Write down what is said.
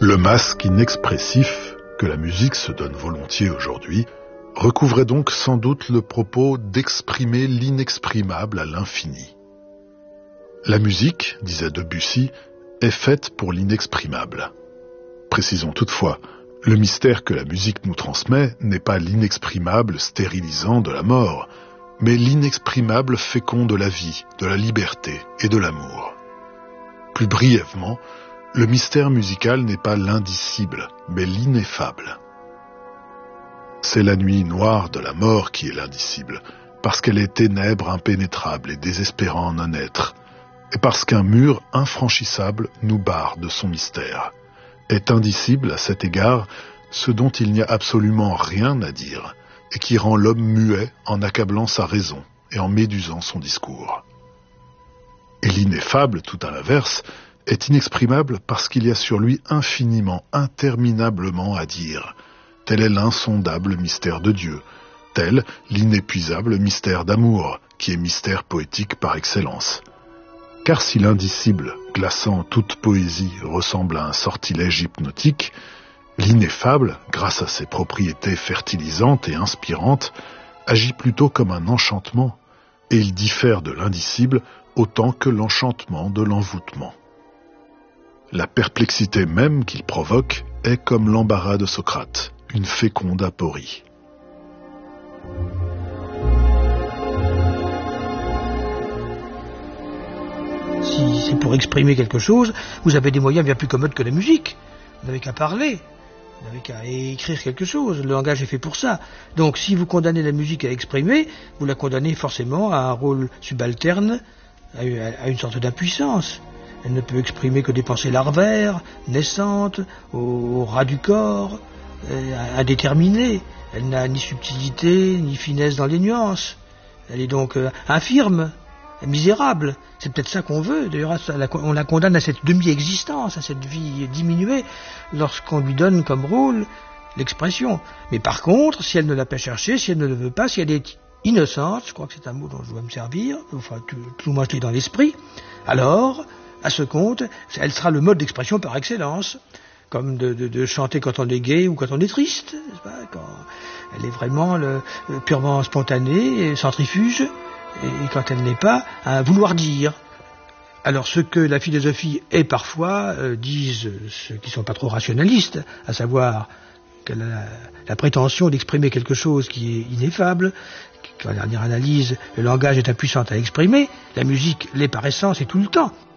Le masque inexpressif que la musique se donne volontiers aujourd'hui recouvrait donc sans doute le propos d'exprimer l'inexprimable à l'infini. La musique, disait Debussy, est faite pour l'inexprimable. Précisons toutefois, le mystère que la musique nous transmet n'est pas l'inexprimable stérilisant de la mort, mais l'inexprimable fécond de la vie, de la liberté et de l'amour. Plus brièvement, le mystère musical n'est pas l'indicible, mais l'ineffable. C'est la nuit noire de la mort qui est l'indicible, parce qu'elle est ténèbre impénétrable et désespérant non-être, et parce qu'un mur infranchissable nous barre de son mystère. Est indicible à cet égard ce dont il n'y a absolument rien à dire, et qui rend l'homme muet en accablant sa raison et en médusant son discours. Et l'ineffable, tout à l'inverse, est inexprimable parce qu'il y a sur lui infiniment, interminablement à dire. Tel est l'insondable mystère de Dieu, tel l'inépuisable mystère d'amour, qui est mystère poétique par excellence. Car si l'indicible, glaçant toute poésie, ressemble à un sortilège hypnotique, l'ineffable, grâce à ses propriétés fertilisantes et inspirantes, agit plutôt comme un enchantement, et il diffère de l'indicible autant que l'enchantement de l'envoûtement. La perplexité même qu'il provoque est comme l'embarras de Socrate, une féconde aporie. Si c'est pour exprimer quelque chose, vous avez des moyens bien plus commodes que la musique. Vous n'avez qu'à parler, vous n'avez qu'à écrire quelque chose. Le langage est fait pour ça. Donc si vous condamnez la musique à exprimer, vous la condamnez forcément à un rôle subalterne, à une sorte d'impuissance. Elle ne peut exprimer que des pensées larvaires, naissantes, au ras du corps, indéterminées. Elle n'a ni subtilité, ni finesse dans les nuances. Elle est donc infirme, misérable. C'est peut-être ça qu'on veut. D'ailleurs, on la condamne à cette demi-existence, à cette vie diminuée, lorsqu'on lui donne comme rôle l'expression. Mais par contre, si elle ne l'a pas cherché, si elle ne le veut pas, si elle est innocente, je crois que c'est un mot dont je dois me servir, enfin tout moi je l'ai dans l'esprit, alors, à ce compte, elle sera le mode d'expression par excellence, comme de chanter quand on est gai ou quand on est triste, n'est-ce pas, quand elle est vraiment purement spontanée, centrifuge, et quand elle n'est pas à vouloir dire. Alors ce que la philosophie est parfois, disent ceux qui ne sont pas trop rationalistes, à savoir qu'elle a la prétention d'exprimer quelque chose qui est ineffable, qu'en dernière analyse, le langage est impuissant à exprimer, la musique l'est par essence et tout le temps.